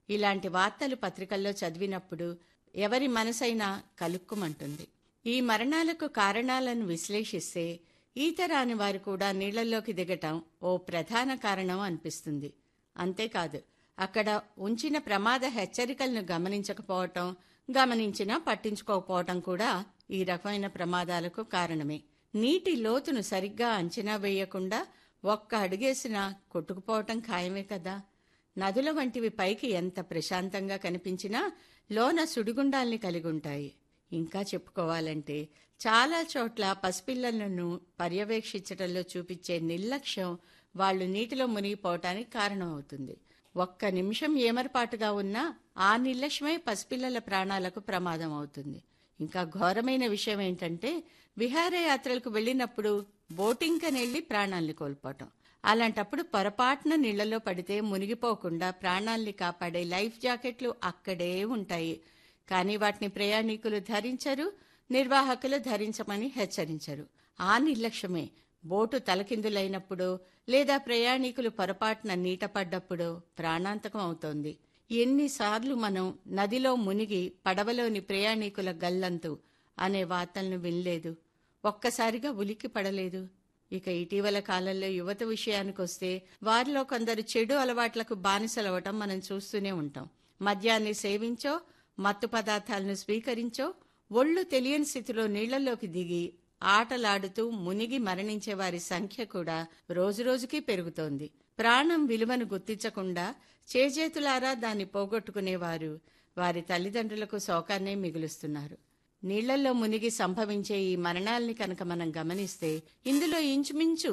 ఇలాంటి వార్తలు పత్రికల్లో చదివినప్పుడు ఎవరి మనసైనా కలుక్కుమంటుంది. ఈ మరణాలకు కారణాలను విశ్లేషిస్తే ఈత రాని వారు కూడా నీళ్లలోకి దిగటం ఓ ప్రధాన కారణం అనిపిస్తుంది. అంతేకాదు, అక్కడ ఉంచిన ప్రమాద హెచ్చరికలను గమనించకపోవటం, గమనించినా పట్టించుకోకపోవటం కూడా ఈ రకమైన ప్రమాదాలకు కారణమే. నీటి లోతును సరిగ్గా అంచనా వేయకుండా ఒక్క అడుగేసినా కొట్టుకుపోవటం ఖాయమే కదా. నదుల వంటివి పైకి ఎంత ప్రశాంతంగా కనిపించినా లోన సుడిగుండాల్ని కలిగి ఉంటాయి. ఇంకా చెప్పుకోవాలంటే చాలా చోట్ల పసిపిల్లలను పర్యవేక్షించడంలో చూపించే నిర్లక్ష్యం వాళ్లు నీటిలో మునిగిపోవటానికి కారణం అవుతుంది. ఒక్క నిమిషం ఏమరపాటుగా ఉన్నా ఆ నిర్లక్ష్యమే పసిపిల్లల ప్రాణాలకు ప్రమాదం అవుతుంది. ఇంకా ఘోరమైన విషయం ఏంటంటే విహారయాత్రలకు వెళ్లినప్పుడు బోటింగ్ కనెళ్లి ప్రాణాల్ని కోల్పోవటం. అలాంటప్పుడు పొరపాటున నీళ్లలో పడితే మునిగిపోకుండా ప్రాణాల్ని కాపాడే లైఫ్ జాకెట్లు అక్కడే ఉంటాయి. కానీ వాటిని ప్రయాణికులు ధరించరు, నిర్వాహకులు ధరించమని హెచ్చరించరు. ఆ నిర్లక్ష్యమే బోటు తలకిందులైనప్పుడు లేదా ప్రయాణికులు పొరపాటున నీట పడ్డప్పుడు ప్రాణాంతకం అవుతోంది. ఎన్నిసార్లు మనం నదిలో మునిగి పడవలోని ప్రయాణికుల గల్లంతు అనే వార్తలను వినలేదు, ఒక్కసారిగా ఉలిక్కి పడలేదు. ఇక ఇటీవల కాలంలో యువత విషయానికొస్తే వారిలో కొందరు చెడు అలవాట్లకు బానిసలవటం మనం చూస్తూనే ఉంటాం. మద్యాన్ని సేవించో, మత్తు పదార్థాలను స్వీకరించో ఒళ్ళు తెలియని స్థితిలో నీళ్లలోకి దిగి ఆటలాడుతూ మునిగి మరణించే వారి సంఖ్య కూడా రోజురోజుకీ పెరుగుతోంది. ప్రాణం విలువను గుర్తించకుండా చేజేతులారా దాన్ని పోగొట్టుకునేవారు వారి తల్లిదండ్రులకు శోకాన్నే మిగులుస్తున్నారు. నీళ్లల్లో మునిగి సంభవించే ఈ మరణాల్ని కనుక మనం గమనిస్తే ఇందులో ఇంచుమించు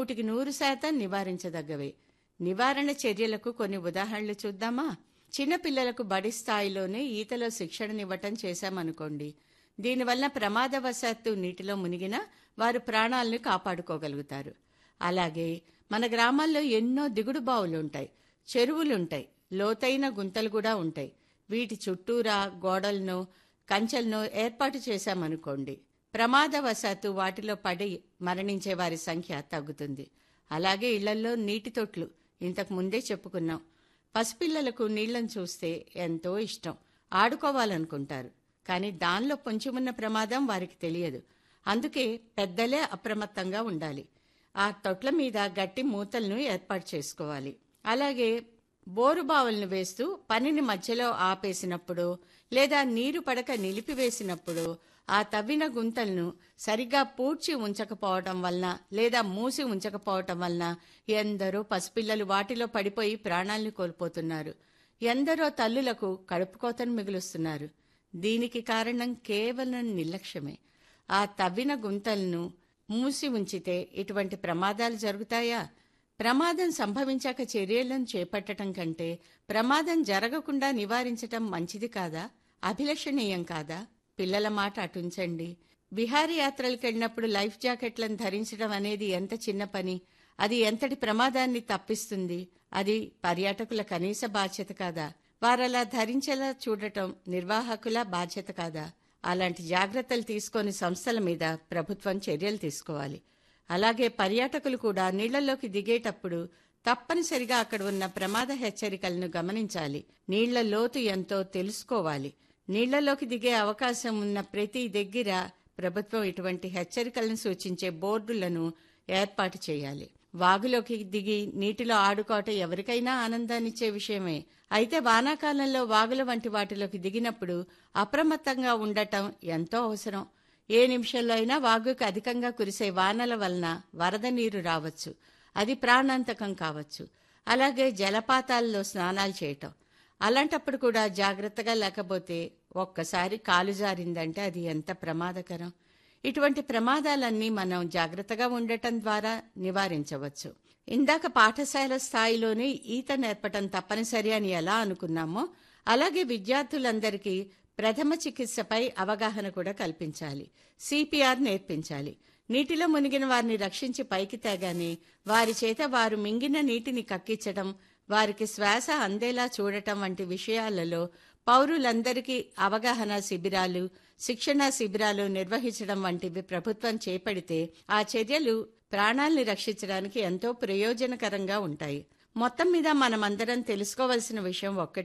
100% నివారించదగ్గవే. నివారణ చర్యలకు కొన్ని ఉదాహరణలు చూద్దామా? చిన్నపిల్లలకు బడి స్థాయిలోనే ఈతలో శిక్షణనివ్వటం చేశామనుకోండి. దీనివల్ల ప్రమాదవశాత్తు నీటిలో మునిగినా వారు ప్రాణాలను కాపాడుకోగలుగుతారు. అలాగే మన గ్రామాల్లో ఎన్నో దిగుడు బావులుంటాయి, చెరువులుంటాయి, లోతైన గుంతలు కూడా ఉంటాయి. వీటి చుట్టూరా గోడలను, కంచెలను ఏర్పాటు చేశామనుకోండి, ప్రమాదవశాత్తు వాటిలో పడి మరణించే వారి సంఖ్య తగ్గుతుంది. అలాగే ఇళ్లల్లో నీటి తొట్లు ఇంతకు ముందే చెప్పుకున్నాం. పసిపిల్లలకు నీళ్లను చూస్తే ఎంతో ఇష్టం, ఆడుకోవాలనుకుంటారు. కానీ దానిలో పొంచి ఉన్న ప్రమాదం వారికి తెలియదు. అందుకే పెద్దలే అప్రమత్తంగా ఉండాలి. ఆ తొట్ల మీద గట్టి మూతలను ఏర్పాటు చేసుకోవాలి. అలాగే బోరుబావులను వేస్తూ పనిని మధ్యలో ఆపేసినప్పుడు లేదా నీరు పడక నిలిపివేసినప్పుడు ఆ తవ్విన గుంతలను సరిగ్గా పూడ్చి ఉంచకపోవటం వలన లేదా మూసి ఉంచకపోవటం వలన ఎందరో పసిపిల్లలు వాటిలో పడిపోయి ప్రాణాల్ని కోల్పోతున్నారు. ఎందరో తల్లులకు కడుపుకోతను మిగులుస్తున్నారు. దీనికి కారణం కేవలం నిర్లక్ష్యమే. ఆ తవ్విన గుంతలను మూసి ఉంచితే ఇటువంటి ప్రమాదాలు జరుగుతాయా? ప్రమాదం సంభవించాక చర్యలను చేపట్టడం కంటే ప్రమాదం జరగకుండా నివారించటం మంచిది కాదా? అభిలషణీయం కాదా? పిల్లల మాట అటుంచండి. విహారయాత్రలకు వెళ్ళినప్పుడు లైఫ్ జాకెట్లను ధరించడం అనేది ఎంత చిన్న పని, అది ఎంతటి ప్రమాదాన్ని తప్పిస్తుంది. అది పర్యాటకుల కనీస బాధ్యత కాదా? వారలా ధరించేలా చూడటం నిర్వాహకుల బాధ్యత కాదా? అలాంటి జాగ్రత్తలు తీసుకొని సంస్థల మీద ప్రభుత్వం చర్యలు తీసుకోవాలి. అలాగే పర్యాటకులు కూడా నీళ్లలోకి దిగేటప్పుడు తప్పనిసరిగా అక్కడ ఉన్న ప్రమాద హెచ్చరికలను గమనించాలి. నీళ్ల లోతు ఎంతో తెలుసుకోవాలి. నీళ్లలోకి దిగే అవకాశం ఉన్న ప్రతి దగ్గర ప్రభుత్వం ఇటువంటి హెచ్చరికలను సూచించే బోర్డులను ఏర్పాటు చేయాలి. వాగులోకి దిగి నీటిలో ఆడుకోవటం ఎవరికైనా ఆనందాన్నిచ్చే విషయమే. అయితే వానాకాలంలో వాగుల వంటి వాటిలోకి దిగినప్పుడు అప్రమత్తంగా ఉండటం ఎంతో అవసరం. ఏ నిమిషంలో అయినా వాగుకు అధికంగా కురిసే వానల వలన వరద నీరు రావచ్చు, అది ప్రాణాంతకం కావచ్చు. అలాగే జలపాతాల్లో స్నానాలు చేయటం, అలాంటప్పుడు కూడా జాగ్రత్తగా లేకపోతే ఒక్కసారి కాలు జారిందంటే అది ఎంత ప్రమాదకరం. ఇటువంటి ప్రమాదాలన్నీ మనం జాగ్రత్తగా ఉండటం ద్వారా నివారించవచ్చు. ఇందాక పాఠశాల స్థాయిలోనే ఈత నేర్పటం తప్పనిసరి అని ఎలా అనుకున్నామో అలాగే విద్యార్థులందరికీ ప్రథమ చికిత్సపై అవగాహన కూడా కల్పించాలి. సిపిఆర్ నేర్పించాలి. నీటిలో మునిగిన వారిని రక్షించి పైకి తేగానే వారి చేత వారు మింగిన నీటిని కక్కించడం, వారికి శ్వాస అందేలా చూడటం వంటి విషయాలలో పౌరులందరికీ అవగాహన శిబిరాలు, శిక్షణా శిబిరాలు నిర్వహించడం వంటివి ప్రభుత్వం చేపడితే ఆ చర్యలు ప్రాణాల్ని రక్షించడానికి ఎంతో ప్రయోజనకరంగా ఉంటాయి. మొత్తం మీద మనమందరం తెలుసుకోవలసిన విషయం ఒక్కటే.